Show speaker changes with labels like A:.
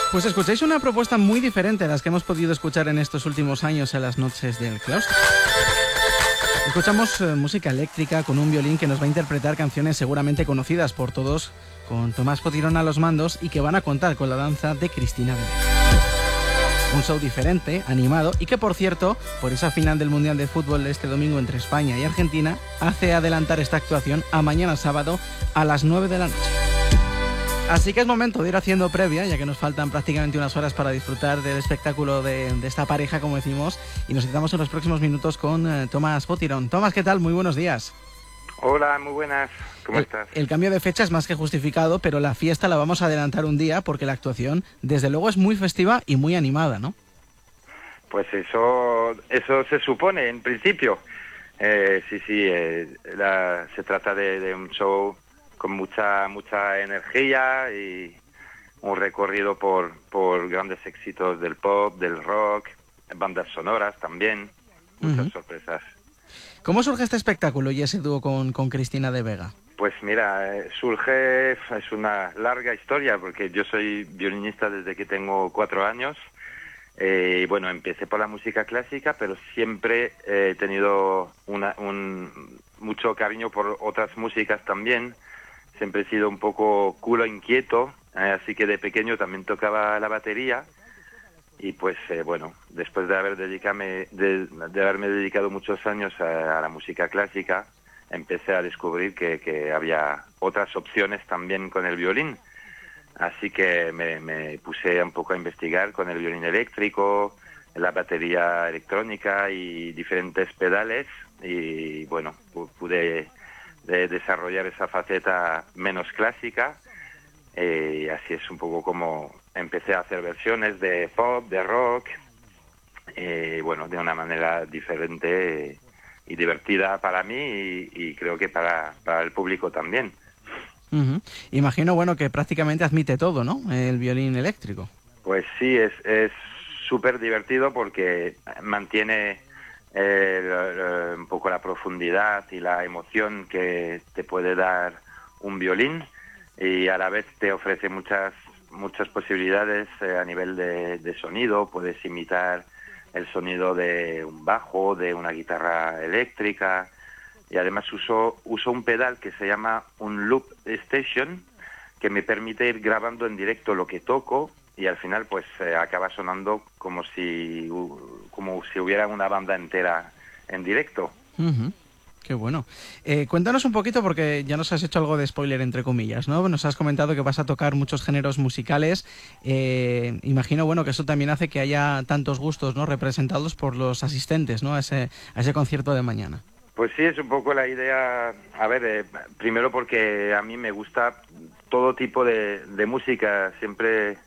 A: Pues escucháis una propuesta muy diferente a las que hemos podido escuchar en estos últimos años en las noches del claustro. Escuchamos música eléctrica con un violín que nos va a interpretar canciones seguramente conocidas por todos, con Tomás Potirón a los mandos y que van a contar con la danza de Cristina Vega. Un show diferente, animado y que, por cierto, por esa final del Mundial de Fútbol de este domingo entre España y Argentina, hace adelantar esta actuación a mañana sábado a las 9 de la noche. Así que es momento de ir haciendo previa, ya que nos faltan prácticamente unas horas para disfrutar del espectáculo de esta pareja, como decimos, y nos citamos en los próximos minutos con Tomás Potirón. Tomás, ¿qué tal? Muy buenos días.
B: Hola, muy buenas. ¿Cómo estás?
A: El cambio de fecha es más que justificado, pero la fiesta la vamos a adelantar un día porque la actuación, desde luego, es muy festiva y muy animada, ¿no?
B: Pues eso se supone, en principio. Sí, se trata de un show con mucha energía y un recorrido por grandes éxitos del pop, del rock, bandas sonoras también, muchas sorpresas.
A: ¿Cómo surge este espectáculo y ese dúo con Cristina de Vega?
B: Pues mira, es una larga historia, porque yo soy violinista desde que tengo 4 años. Y bueno, empecé por la música clásica, pero siempre he tenido mucho cariño por otras músicas también. Siempre he sido un poco culo inquieto, así que de pequeño también tocaba la batería. Y pues bueno, después de haberme dedicado muchos años a la música clásica, empecé a descubrir que había otras opciones también con el violín. Así que me puse un poco a investigar con el violín eléctrico, la batería electrónica y diferentes pedales. Y bueno, pude desarrollar esa faceta menos clásica. Y así es un poco como empecé a hacer versiones de pop, de rock, bueno, de una manera diferente y divertida para mí y creo que para el público también.
A: Uh-huh. Imagino, bueno, que prácticamente admite todo, ¿no? El violín eléctrico.
B: Pues sí, es súper divertido porque mantiene un poco la profundidad y la emoción que te puede dar un violín, y a la vez te ofrece muchas posibilidades a nivel de sonido. Puedes imitar el sonido de un bajo, de una guitarra eléctrica, y además uso un pedal que se llama un loop station, que me permite ir grabando en directo lo que toco, y al final pues acaba sonando como si hubiera una banda entera en directo.
A: Uh-huh. Qué bueno. Cuéntanos un poquito, porque ya nos has hecho algo de spoiler, entre comillas, ¿no? Nos has comentado que vas a tocar muchos géneros musicales. Imagino, bueno, que eso también hace que haya tantos gustos, ¿no?, representados por los asistentes, ¿no?, a ese concierto de mañana.
B: Pues sí, es un poco la idea. A ver, primero porque a mí me gusta todo tipo de música. Siempre